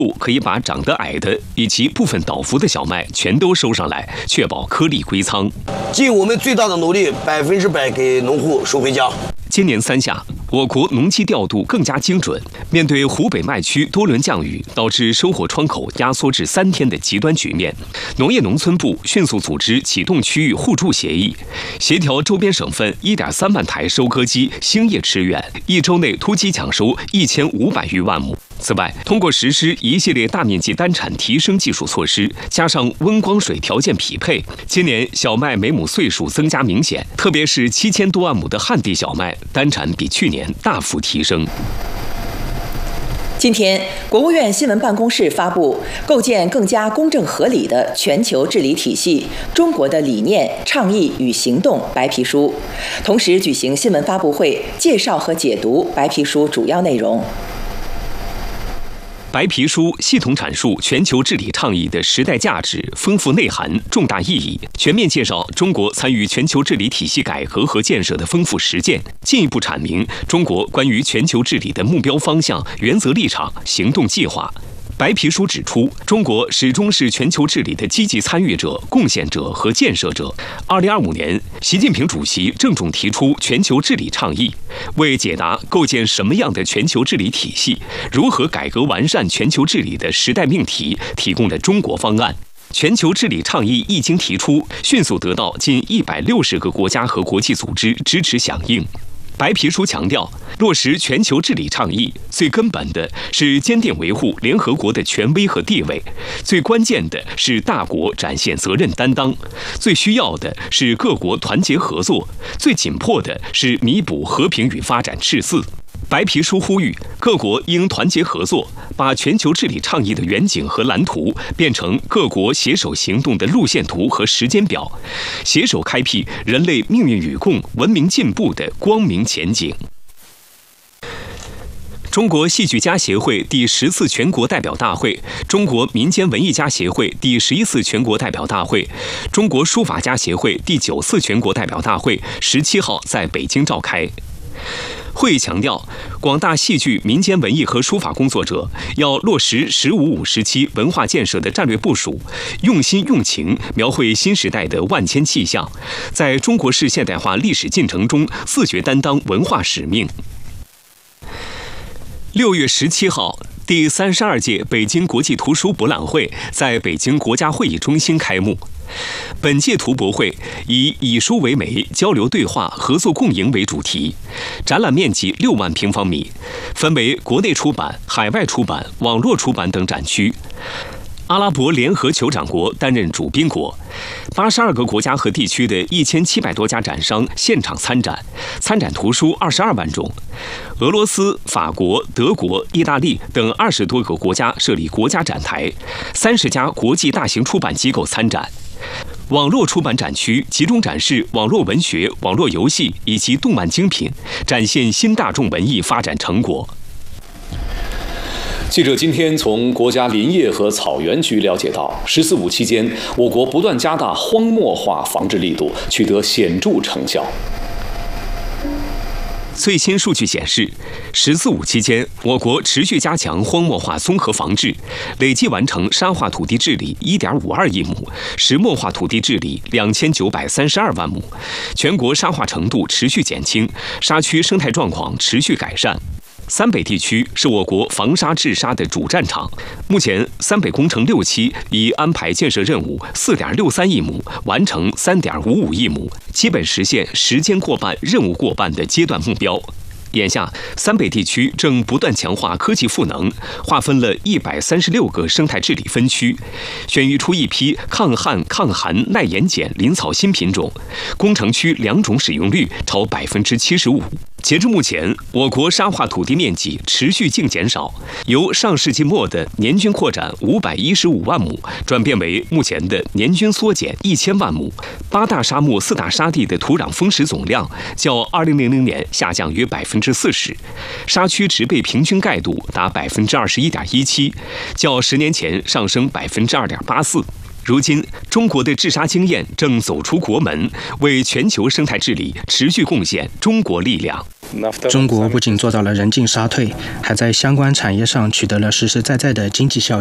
可以把长得矮的以及部分倒伏的小麦全都收上来，确保颗粒归仓。 尽我们最大的努力，100%给农户收回家。 今年3夏，我国农机调度更加精准。面对湖北麦区多轮降雨导致收获窗口压缩至3天的极端局面，农业农村部迅速组织启动区域互助协议，协调周边省份1.3万台收割机兴业驰援，1周内突击抢收1500余万亩。此外，通过实施一系列大面积单产提升技术措施，加上温光水条件匹配，今年小麦每亩岁数增加明显，特别是7000多万亩的旱地小麦单产比去年大幅提升。 今天，国务院新闻办公室发布《构建更加公正合理的全球治理体系：中国的理念、倡议与行动》白皮书，同时举行新闻发布会，介绍和解读白皮书主要内容。 白皮书系统阐述全球治理倡议的时代价值、丰富内涵、重大意义，全面介绍中国参与全球治理体系改革和建设的丰富实践，进一步阐明中国关于全球治理的目标方向、原则立场、行动计划。白皮书指出，中国始终是全球治理的积极参与者、贡献者和建设者。2025年，习近平主席郑重提出全球治理倡议，为解答构建什么样的全球治理体系、如何改革完善全球治理的时代命题，提供了中国方案。全球治理倡议一经提出，迅速得到近160个国家和国际组织支持响应。白皮书强调，落实全球治理倡议，最根本的是坚定维护联合国的权威和地位，最关键的是大国展现责任担当，最需要的是各国团结合作，最紧迫的是弥补和平与发展赤字。白皮书呼吁各国应团结合作，把全球治理倡议的远景和蓝图变成各国携手行动的路线图和时间表，携手开辟人类命运与共、文明进步的光明前景。中国戏剧家协会第10次全国代表大会、中国民间文艺家协会第11次全国代表大会、中国书法家协会第9次全国代表大会17号在北京召开。会议强调，广大戏剧、民间文艺和书法工作者要落实“15+5”时期文化建设的战略部署，用心用情描绘新时代的万千气象，在中国式现代化历史进程中自觉担当文化使命。6月17号，第32届北京国际图书博览会在北京国家会议中心开幕。本届图博会以书为媒、交流对话、合作共赢为主题，展览面积6万平方米，分为国内出版、海外出版、网络出版等展区。阿拉伯联合酋长国担任主宾国，82个国家和地区的1700多家展商现场参展，参展图书22万种。俄罗斯、法国、德国、意大利等20多个国家设立国家展台，30家国际大型出版机构参展。网络出版展区集中展示网络文学、网络游戏以及动漫精品，展现新大众文艺发展成果。 记者今天从国家林业和草原局了解到，“14+5”期间，我国不断加大荒漠化防治力度，取得显著成效。 最新数据显示，“14+5”期间，我国持续加强荒漠化综合防治，累计完成沙化土地治理1.52亿亩，石墨化土地治理2932万亩，全国沙化程度持续减轻，沙区生态状况持续改善。三北地区是我国防沙治沙的主战场。目前，三北工程6期已安排建设任务4.63亿亩，完成3.55亿亩，基本实现时间过半、任务过半的阶段目标。眼下，三北地区正不断强化科技赋能，划分了136个生态治理分区，选育出一批抗旱、抗寒、耐盐碱林草新品种，工程区2种使用率超75%。截至目前，我国沙化土地面积持续净减少，由上世纪末的年均扩展515万亩，转变为目前的年均缩减1000万亩。8大沙漠4大沙地的土壤风蚀总量较2000年下降约40%，沙区植被平均盖度达21.17%，较10年前上升2.84%。如今，中国的治沙经验正走出国门，为全球生态治理持续贡献中国力量。 中国不仅做到了人进沙退，还在相关产业上取得了实实在在的经济效益。